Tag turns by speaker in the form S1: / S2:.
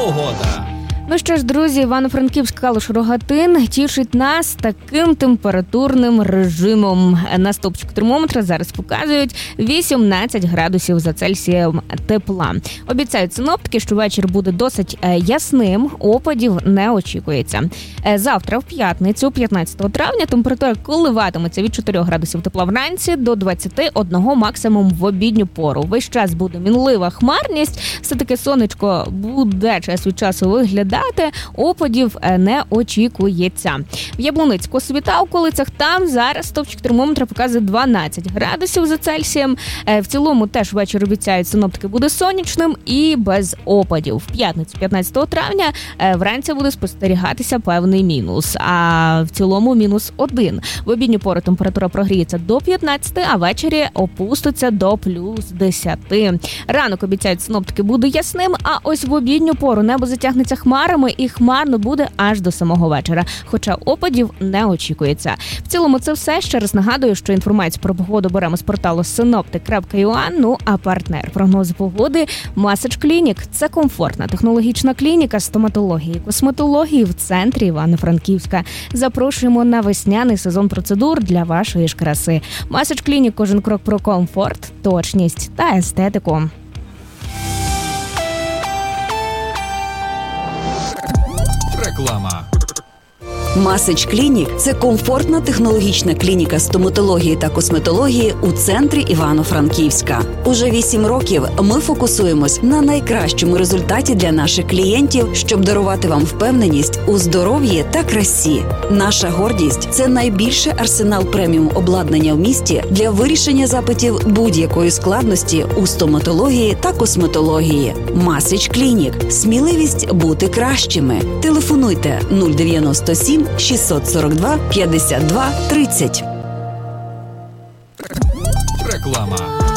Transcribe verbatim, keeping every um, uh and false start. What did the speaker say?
S1: Погода.
S2: Ну що ж, друзі, Івано-Франківськ, Калуш, Рогатин тішить нас таким температурним режимом. На стовпчику термометра зараз показують вісімнадцять градусів за Цельсієм тепла. Обіцяють синоптики, що вечір буде досить ясним, опадів не очікується. Завтра, в п'ятницю, п'ятнадцятого травня, температура коливатиметься від чотирьох градусів тепла вранці до двадцяти одного максимум в обідню пору. Весь час буде мінлива хмарність, все-таки сонечко буде час від часу виглядати, опадів не очікується. В Яблуницьку, Світа, околицях, там зараз стовпчик термометра показує дванадцять градусів за Цельсієм. В цілому теж вечір обіцяють синоптики буде сонячним і без опадів. В п'ятницю, п'ятнадцятого травня, вранці буде спостерігатися певний мінус, а в цілому мінус один. В обідню пору температура прогріється до п'ятнадцяти, а ввечері опуститься до плюс десяти. Ранок, обіцяють синоптики, буде ясним, а ось в обідню пору небо затягнеться хмарами і хмарно буде аж до самого вечора, хоча опадів не очікується. В цілому це все. Ще раз нагадую, що інформацію про погоду беремо з порталу синоптик крапка ю а, ну а партнер прогнозу погоди Масач Клінік. Це комфортна технологічна клініка стоматології і косметології в центрі Івано-Франківська. Запрошуємо на весняний сезон процедур для вашої ж краси. Масач Клінік – кожен крок про комфорт, точність та естетику.
S1: Реклама.
S3: Масач Клінік – це комфортна технологічна клініка стоматології та косметології у центрі Івано-Франківська. Уже вісім років ми фокусуємось на найкращому результаті для наших клієнтів, щоб дарувати вам впевненість у здоров'ї та красі. Наша гордість – це найбільший арсенал преміум обладнання в місті для вирішення запитів будь-якої складності у стоматології та косметології. Масач Клінік – сміливість бути кращими. Телефонуйте нуль дев'яносто сім шістсот сорок два п'ятдесят два тридцять.
S1: Реклама.